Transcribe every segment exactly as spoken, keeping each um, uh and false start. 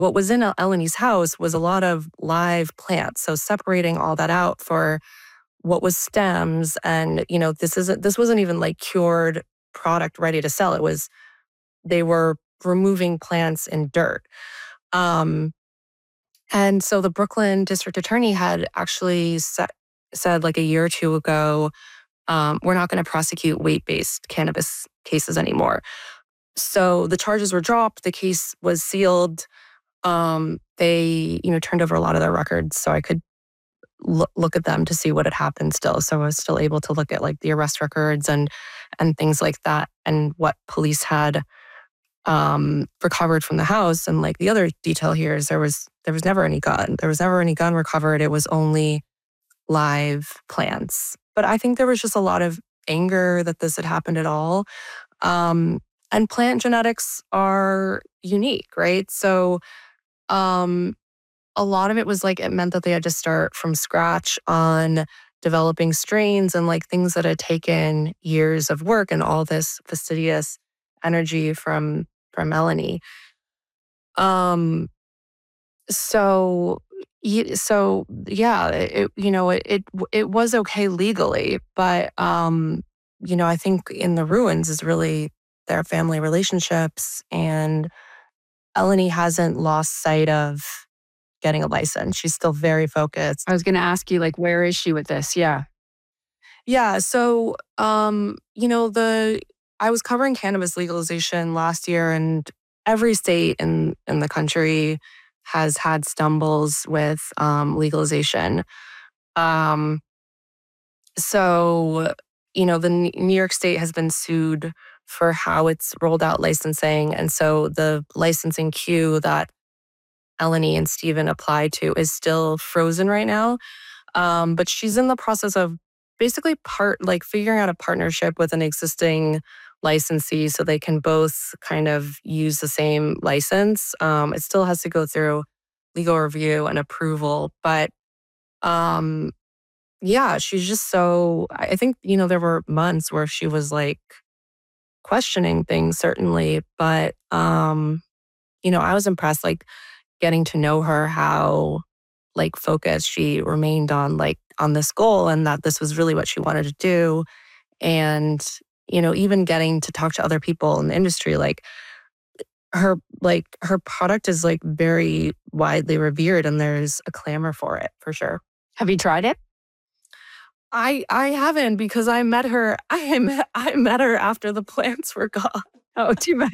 what was in Eleni's house was a lot of live plants. So separating all that out for what was stems, and you know, this isn't this wasn't even like cured product ready to sell. It was they were removing plants in dirt. Um, and so the Brooklyn district attorney had actually sa- said like a year or two ago, um, we're not going to prosecute weight-based cannabis cases anymore. So the charges were dropped. The case was sealed. Um, they, you know, turned over a lot of their records so I could look, look at them to see what had happened still. So I was still able to look at like the arrest records and and things like that, and what police had um, recovered from the house. And like the other detail here is there was there was never any gun. There was never any gun recovered. It was only live plants. But I think there was just a lot of anger that this had happened at all. Um, and plant genetics are unique, right? So um, a lot of it was like it meant that they had to start from scratch on developing strains and like things that had taken years of work and all this fastidious energy from from Eleni. Um, so, so yeah, it, you know, it, it it was okay legally, but um, you know, I think in the ruins is really their family relationships, and Eleni hasn't lost sight of getting a license. She's still very focused. I was going to ask you, like, where is she with this? Yeah. Yeah. So, um, you know, the I was covering cannabis legalization last year, and every state in, in the country has had stumbles with um, legalization. Um, so, you know, the New York State has been sued for how it's rolled out licensing. And so the licensing queue that Eleni and Stephen applied to is still frozen right now. Um, but she's in the process of basically part like figuring out a partnership with an existing licensee so they can both kind of use the same license. Um, it still has to go through legal review and approval. But um, yeah, she's just so, I think, you know, there were months where she was like questioning things, certainly. But, um, you know, I was impressed, like getting to know her, how like focused she remained on like on this goal, and that this was really what she wanted to do. And, you know, even getting to talk to other people in the industry, like her, like her product is like very widely revered, and there's a clamor for it for sure. Have you tried it? I I haven't, because I met her. I met I met her after the plants were gone. Oh, too bad.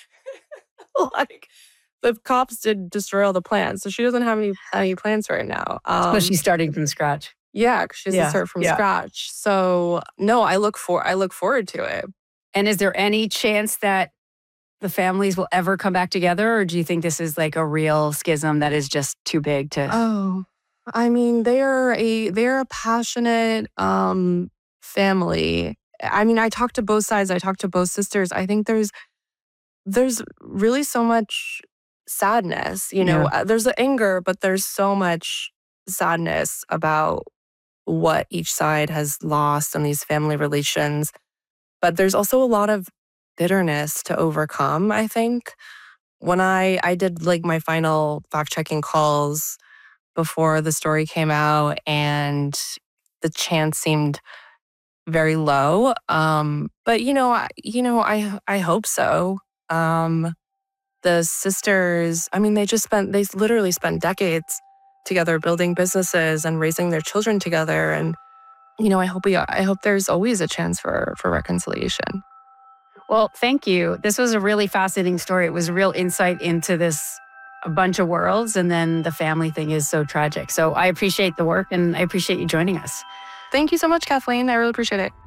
Like the cops did destroy all the plants, so she doesn't have any any plants right now. Um, so she's starting from scratch. Yeah, she has yeah, to start from yeah. scratch. So no, I look for I look forward to it. And is there any chance that the families will ever come back together, or do you think this is like a real schism that is just too big to? Oh, I mean, they're a they're a passionate um, family. I mean, I talked to both sides. I talked to both sisters. I think there's there's really so much sadness. You know, Yeah. there's the anger, but there's so much sadness about what each side has lost in these family relations. But there's also a lot of bitterness to overcome, I think. When I, I did like my final fact-checking calls before the story came out, and the chance seemed very low. Um, but you know, I, you know, I I hope so. Um, the sisters, I mean, they just spent they literally spent decades together building businesses and raising their children together, and you know, I hope we I hope there's always a chance for for reconciliation. Well, thank you. This was a really fascinating story. It was a real insight into this a bunch of worlds, and then the family thing is so tragic. So I appreciate the work, and I appreciate you joining us. Thank you so much, Kathleen. I really appreciate it.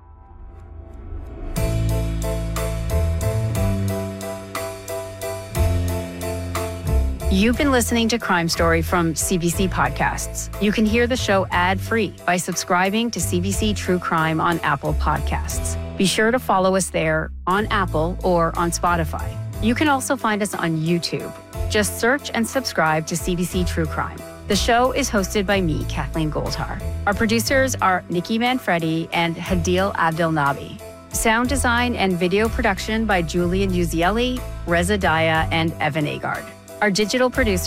You've been listening to Crime Story from C B C Podcasts. You can hear the show ad-free by subscribing to C B C True Crime on Apple Podcasts. Be sure to follow us there on Apple or on Spotify. You can also find us on YouTube. Just search and subscribe to C B C True Crime. The show is hosted by me, Kathleen Goldhar. Our producers are Nikki Manfredi and Hadil Abdelnabi. Sound design and video production by Julian Uzielli, Reza Daya, and Evan Agard. Our digital producer